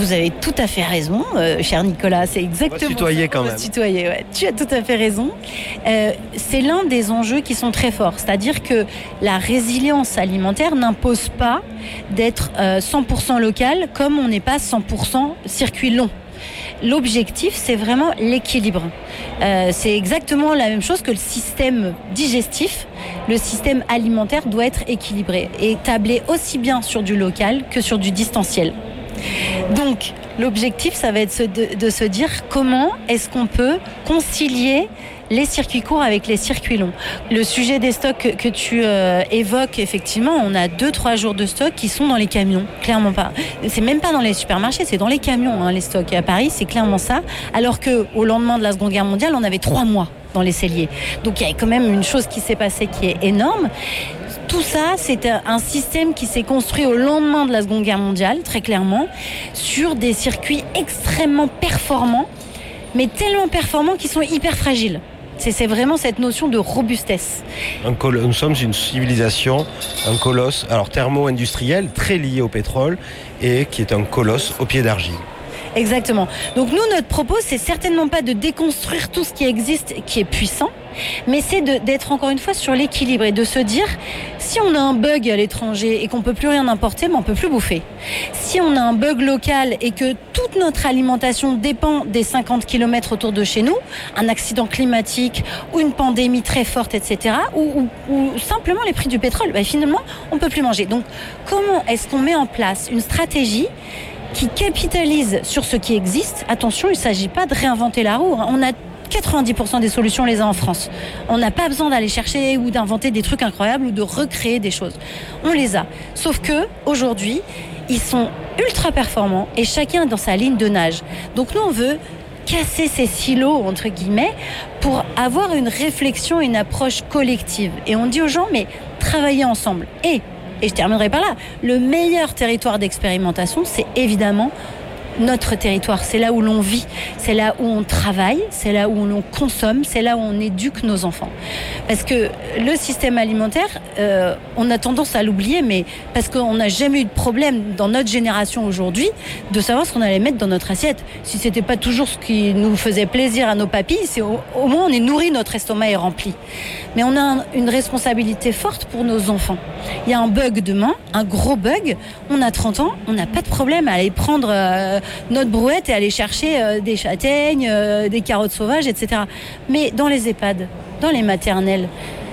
vous avez tout à fait raison, cher Nicolas, c'est exactement ça. Tutoyer quand même. Tutoyer, ouais. Tu as tout à fait raison. C'est l'un des enjeux qui sont très forts, c'est-à-dire que la résilience alimentaire n'impose pas d'être 100% local comme on n'est pas 100% circuit long. L'objectif, c'est vraiment l'équilibre. C'est exactement la même chose que le système digestif. Le système alimentaire doit être équilibré et tablé aussi bien sur du local que sur du distanciel. Donc, l'objectif, ça va être de se dire comment est-ce qu'on peut concilier les circuits courts avec les circuits longs. Le sujet des stocks que tu évoques, effectivement, on a 2-3 jours de stock qui sont dans les camions, clairement pas. C'est même pas dans les supermarchés, c'est dans les camions, les stocks. Et à Paris, c'est clairement ça. Alors qu'au lendemain de la Seconde Guerre mondiale, on avait 3 mois dans les celliers. Donc il y a quand même une chose qui s'est passée qui est énorme. Tout ça, c'est un système qui s'est construit au lendemain de la Seconde Guerre mondiale, très clairement, sur des circuits extrêmement performants, mais tellement performants qu'ils sont hyper fragiles. C'est vraiment cette notion de robustesse. Nous sommes une civilisation, un colosse, alors thermo-industriel, très lié au pétrole, et qui est un colosse au pied d'argile. Exactement. Donc nous, notre propos, c'est certainement pas de déconstruire tout ce qui existe, qui est puissant, mais c'est d'être encore une fois sur l'équilibre et de se dire, si on a un bug à l'étranger et qu'on peut plus rien importer, on peut plus bouffer. Si on a un bug local et que toute notre alimentation dépend des 50 km autour de chez nous, un accident climatique ou une pandémie très forte, etc., ou simplement les prix du pétrole, finalement, on peut plus manger. Donc, comment est-ce qu'on met en place une stratégie qui capitalise sur ce qui existe? Attention, il ne s'agit pas de réinventer la roue. On a 90% des solutions les a en France. On n'a pas besoin d'aller chercher ou d'inventer des trucs incroyables ou de recréer des choses. On les a. Sauf que aujourd'hui, ils sont ultra performants et chacun dans sa ligne de nage. Donc nous, on veut casser ces silos, entre guillemets, pour avoir une réflexion, une approche collective. Et on dit aux gens, mais travaillez ensemble. Et je terminerai par là, le meilleur territoire d'expérimentation, c'est évidemment notre territoire. C'est là où l'on vit, c'est là où on travaille, c'est là où l'on consomme, c'est là où on éduque nos enfants. Parce que le système alimentaire, on a tendance à l'oublier, mais parce qu'on n'a jamais eu de problème dans notre génération aujourd'hui de savoir ce qu'on allait mettre dans notre assiette. Si c'était pas toujours ce qui nous faisait plaisir à nos papilles, c'est au moins on est nourri, notre estomac est rempli. Mais on a une responsabilité forte pour nos enfants. Il y a un bug demain, un gros bug, on a 30 ans, on n'a pas de problème à aller prendre notre brouette et aller chercher des châtaignes, des carottes sauvages, etc. Mais dans les EHPAD, dans les maternelles,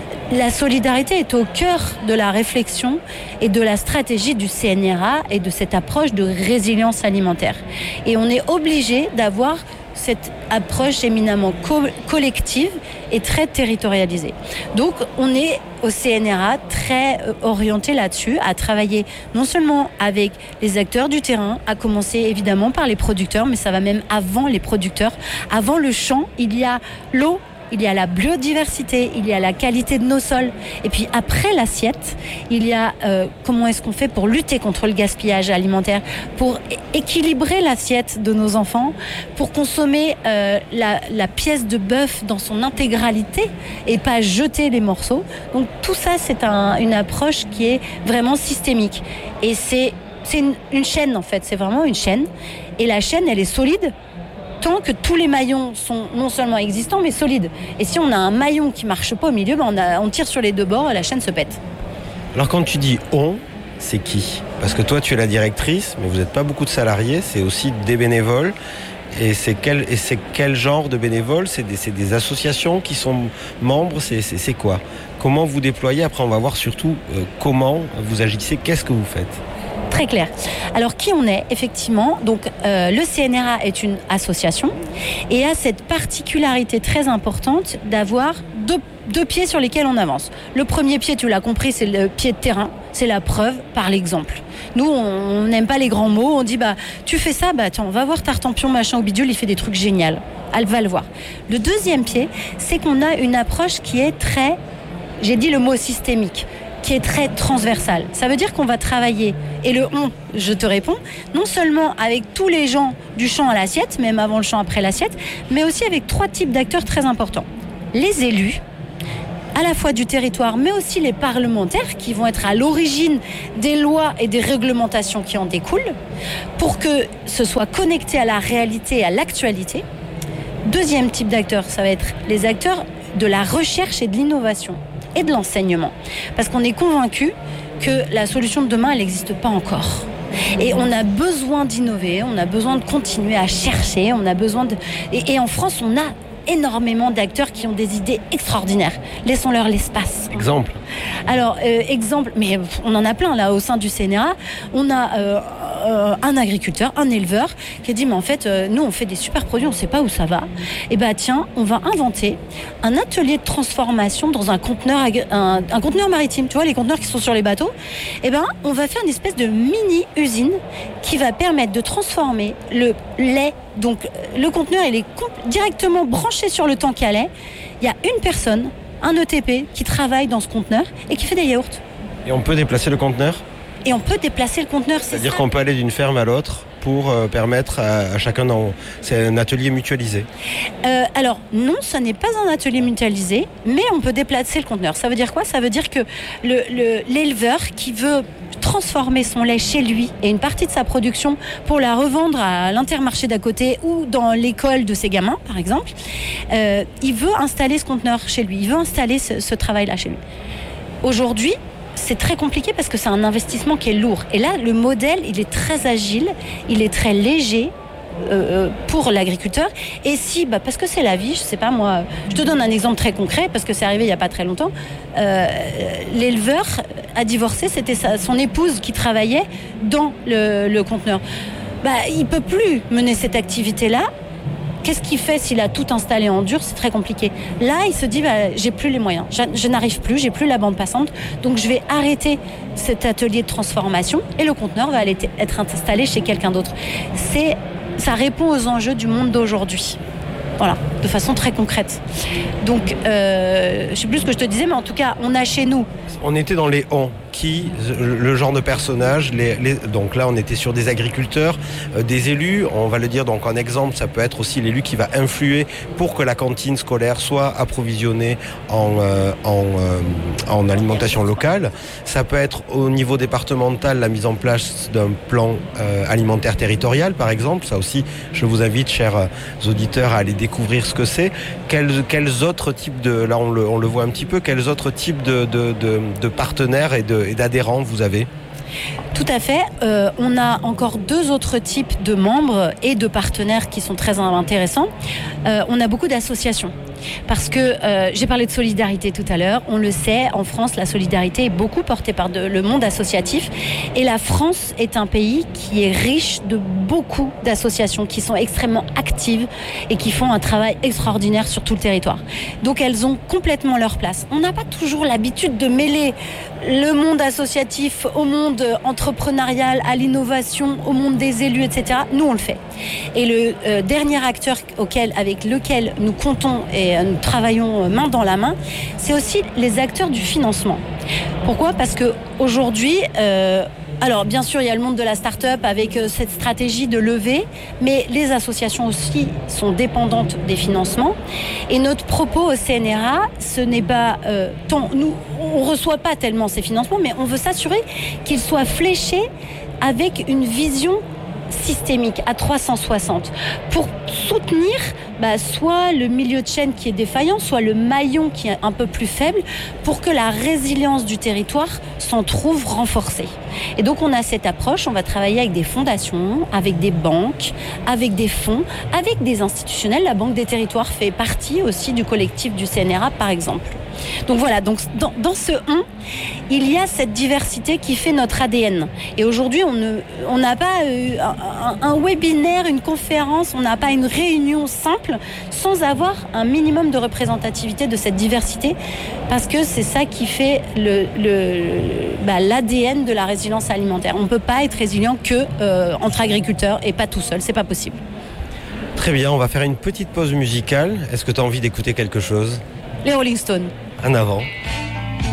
la solidarité est au cœur de la réflexion et de la stratégie du CNRA et de cette approche de résilience alimentaire. Et on est obligé d'avoir cette approche éminemment collective et très territorialisée. Donc on est au CNRA très orienté là-dessus, à travailler non seulement avec les acteurs du terrain, à commencer évidemment par les producteurs, mais ça va même avant les producteurs. Avant le champ, il y a l'eau, il y a la biodiversité, il y a la qualité de nos sols. Et puis après l'assiette, il y a comment est-ce qu'on fait pour lutter contre le gaspillage alimentaire, pour équilibrer l'assiette de nos enfants, pour consommer la pièce de bœuf dans son intégralité et pas jeter les morceaux. Donc tout ça, c'est une approche qui est vraiment systémique. Et c'est une chaîne en fait, c'est vraiment une chaîne. Et la chaîne, elle est solide tant que tous les maillons sont non seulement existants, mais solides. Et si on a un maillon qui ne marche pas au milieu, on tire sur les deux bords et la chaîne se pète. Alors quand tu dis « on », c'est qui? Parce que toi, tu es la directrice, mais vous n'êtes pas beaucoup de salariés, c'est aussi des bénévoles. Et c'est quel genre de bénévoles? C'est des associations qui sont membres? C'est quoi? Comment vous déployez? Après, on va voir surtout comment vous agissez, qu'est-ce que vous faites? Très clair. Alors, qui on est, effectivement, donc le CNRA est une association et a cette particularité très importante d'avoir deux pieds sur lesquels on avance. Le premier pied, tu l'as compris, c'est le pied de terrain, c'est la preuve par l'exemple. Nous, on n'aime pas les grands mots, on dit tu fais ça, tiens, on va voir Tartampion, machin ou bidule, il fait des trucs géniaux. Elle va le voir. Le deuxième pied, c'est qu'on a une approche qui est très, j'ai dit le mot systémique, qui est très transversale. Ça veut dire qu'on va travailler, et le on, je te réponds, non seulement avec tous les gens du champ à l'assiette, même avant le champ, après l'assiette, mais aussi avec 3 types d'acteurs très importants. Les élus, à la fois du territoire, mais aussi les parlementaires qui vont être à l'origine des lois et des réglementations qui en découlent, pour que ce soit connecté à la réalité et à l'actualité. Deuxième type d'acteurs, ça va être les acteurs de la recherche et de l'innovation et de l'enseignement. Parce qu'on est convaincu que la solution de demain, elle n'existe pas encore. Et on a besoin d'innover, on a besoin de continuer à chercher, on a besoin de... Et en France, on a énormément d'acteurs qui ont des idées extraordinaires. Laissons-leur l'espace. Exemple. Alors, exemple, mais on en a plein là au sein du CNRA. On a un agriculteur, un éleveur qui a dit mais en fait, nous on fait des super produits, on ne sait pas où ça va. Et bah tiens, on va inventer un atelier de transformation dans un conteneur maritime. Tu vois les conteneurs qui sont sur les bateaux. Et ben on va faire une espèce de mini usine qui va permettre de transformer le lait. Donc le conteneur il est directement branché sur le tank à lait. Il y a une personne, un ETP qui travaille dans ce conteneur et qui fait des yaourts. Et on peut déplacer le conteneur ? Et on peut déplacer le conteneur. C'est-à-dire qu'on peut aller d'une ferme à l'autre pour permettre à chacun c'est un atelier mutualisé. Alors non, ça n'est pas un atelier mutualisé, mais on peut déplacer le conteneur. Ça veut dire quoi ? Ça veut dire que l'éleveur qui veut transformer son lait chez lui et une partie de sa production pour la revendre à l'Intermarché d'à côté ou dans l'école de ses gamins, par exemple, il veut installer ce conteneur chez lui, il veut installer ce travail-là chez lui. Aujourd'hui, c'est très compliqué parce que c'est un investissement qui est lourd. Et là, le modèle, il est très agile, il est très léger pour l'agriculteur. Et si, parce que c'est la vie, je sais pas moi, je te donne un exemple très concret parce que c'est arrivé il y a pas très longtemps. L'éleveur a divorcé, c'était son épouse qui travaillait dans le conteneur. Il peut plus mener cette activité-là. Qu'est-ce qu'il fait s'il a tout installé en dur ? C'est très compliqué. Là, il se dit, j'ai plus les moyens. Je n'arrive plus, j'ai plus la bande passante. Donc, je vais arrêter cet atelier de transformation et le conteneur va aller être installé chez quelqu'un d'autre. Ça répond aux enjeux du monde d'aujourd'hui. Voilà, de façon très concrète. Donc, je sais plus ce que je te disais, mais en tout cas, on a chez nous... On était dans les on. Le genre de personnage, donc là on était sur des agriculteurs, des élus, on va le dire donc en exemple, ça peut être aussi l'élu qui va influer pour que la cantine scolaire soit approvisionnée en alimentation locale. Ça peut être au niveau départemental la mise en place d'un plan alimentaire territorial par exemple. Ça aussi, je vous invite, chers auditeurs, à aller découvrir ce que c'est. Quels autres types là on le voit un petit peu, quels autres types de partenaires et d'adhérents vous avez ? Tout à fait. On a encore 2 autres types de membres et de partenaires qui sont très intéressants. On a beaucoup d'associations. Parce que j'ai parlé de solidarité tout à l'heure. On le sait, en France, la solidarité est beaucoup portée par le monde associatif. Et la France est un pays qui est riche de beaucoup d'associations qui sont extrêmement actives et qui font un travail extraordinaire sur tout le territoire. Donc elles ont complètement leur place. On n'a pas toujours l'habitude de mêler le monde associatif au monde entrepreneurial, à l'innovation, au monde des élus, etc. Nous, on le fait. Et le dernier acteur avec lequel nous comptons et nous travaillons main dans la main, c'est aussi les acteurs du financement. Pourquoi ? Parce qu'aujourd'hui, alors bien sûr, il y a le monde de la start-up avec cette stratégie de levée, mais les associations aussi sont dépendantes des financements. Et notre propos au CNRA, ce n'est pas nous, on ne reçoit pas tellement ces financements, mais on veut s'assurer qu'ils soient fléchés avec une vision systémique à 360 pour soutenir soit le milieu de chaîne qui est défaillant, soit le maillon qui est un peu plus faible pour que la résilience du territoire s'en trouve renforcée. Et donc on a cette approche, on va travailler avec des fondations, avec des banques, avec des fonds, avec des institutionnels. La Banque des Territoires fait partie aussi du collectif du CNRA par exemple. Donc voilà, dans ce on, il y a cette diversité qui fait notre ADN. Et aujourd'hui, on n'a pas un webinaire, une conférence, on n'a pas une réunion simple sans avoir un minimum de représentativité de cette diversité, parce que c'est ça qui fait l'ADN de la résilience alimentaire. On ne peut pas être résilient que entre agriculteurs et pas tout seul, c'est pas possible. Très bien, on va faire une petite pause musicale. Est-ce que tu as envie d'écouter quelque chose ? Les Rolling Stones. En avant.